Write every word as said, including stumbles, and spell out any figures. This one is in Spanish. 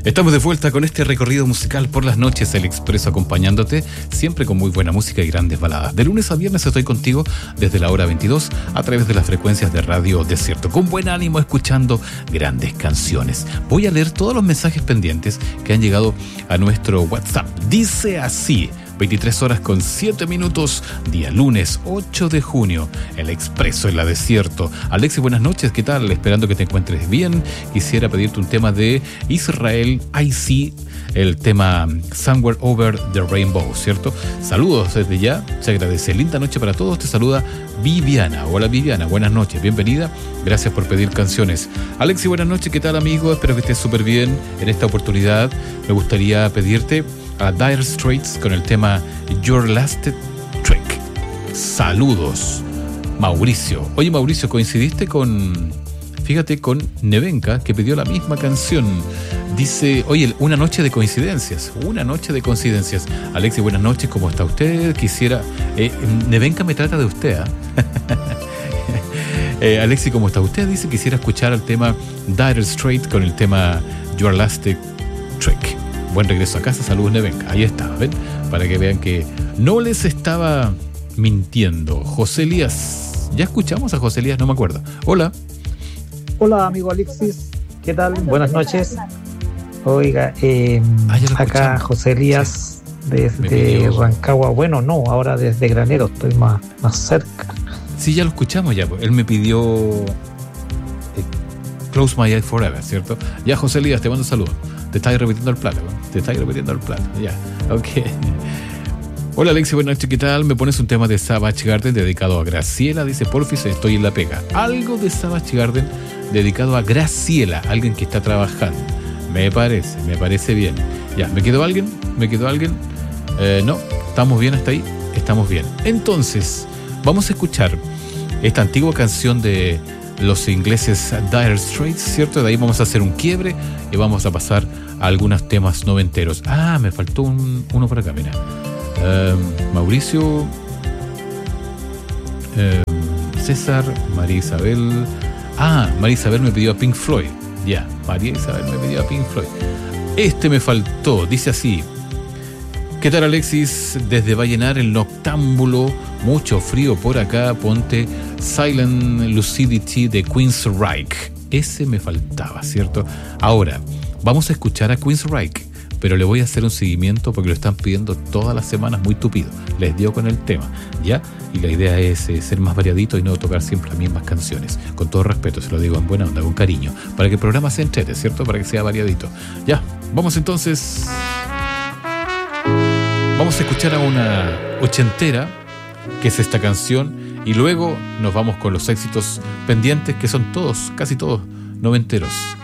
Estamos de vuelta con este recorrido musical por las noches, El Expreso acompañándote, siempre con muy buena música y grandes baladas. De lunes a viernes estoy contigo desde la hora veintidós a través de las frecuencias de Radio Desierto, con buen ánimo escuchando grandes canciones. Voy a leer todos los mensajes pendientes que han llegado a nuestro WhatsApp. Dice así: veintitrés horas con siete minutos, día lunes ocho de junio, El Expreso en la Desierto. Alexis, buenas noches, ¿qué tal? Esperando que te encuentres bien. Quisiera pedirte un tema de Israel, I See, el tema Somewhere Over the Rainbow, ¿cierto? Saludos desde ya, se agradece. Linda noche para todos, te saluda Viviana. Hola Viviana, buenas noches, bienvenida. Gracias por pedir canciones. Alexis, buenas noches, ¿qué tal amigo? Espero que estés súper bien. En esta oportunidad me gustaría pedirte a Dire Straits con el tema Your Last Trick. Saludos, Mauricio. Oye Mauricio, coincidiste con, fíjate, con Nevenka, que pidió la misma canción. Dice, oye, una noche de coincidencias, una noche de coincidencias. Alexis, buenas noches, ¿cómo está usted? Quisiera, eh, Nevenka me trata de usted, ¿eh? eh, Alexis, ¿cómo está usted? Dice, quisiera escuchar el tema Dire Straits con el tema Your Last Trick. Buen regreso a casa, saludos Nevenka. Ahí está, ¿ven? Para que vean que no les estaba mintiendo. José Elías, ¿ya escuchamos a José Elías? No me acuerdo. Hola. Hola amigo Alexis, ¿qué tal? Buenas noches. Oiga, eh, ah, acá José Elías, sí, desde Rancagua. Bueno, no, ahora desde Granero, estoy más, más cerca. Sí, ya lo escuchamos ya. Él me pidió eh, Close My Eyes Forever, ¿cierto? Ya José Elías, te mando saludos. Te estáis repitiendo el plato, ¿no? Te estáis repitiendo el plato, ya, ok. Hola Alexi, buenas noches, ¿qué tal? Me pones un tema de Savage Garden dedicado a Graciela, dice porfis, estoy en la pega. Algo de Savage Garden dedicado a Graciela, alguien que está trabajando. Me parece, me parece bien. Ya, ¿me quedó alguien? ¿Me quedó alguien? Eh, no, ¿estamos bien hasta ahí? Estamos bien. Entonces, vamos a escuchar esta antigua canción de los ingleses Dire Straits, ¿cierto? De ahí vamos a hacer un quiebre y vamos a pasar a algunos temas noventeros. Ah, me faltó un, uno por acá, mira. Uh, Mauricio, uh, César, María Isabel. Ah, María Isabel me pidió a Pink Floyd. Ya, yeah, María Isabel me pidió a Pink Floyd. Este me faltó, dice así: ¿qué tal Alexis? Desde Vallenar, el noctámbulo, mucho frío por acá, ponte Silent Lucidity de Queensryche. Ese me faltaba, ¿cierto? Ahora, vamos a escuchar a Queensryche, pero le voy a hacer un seguimiento porque lo están pidiendo todas las semanas muy tupido. Les dio con el tema, ¿ya? Y la idea es eh, ser más variadito y no tocar siempre las mismas canciones. Con todo respeto, se lo digo en buena onda, con cariño, para que el programa se entrete, ¿cierto? Para que sea variadito. Ya, vamos entonces. Vamos a escuchar a una ochentera, que es esta canción, y luego nos vamos con los éxitos pendientes, que son todos, casi todos, noventeros.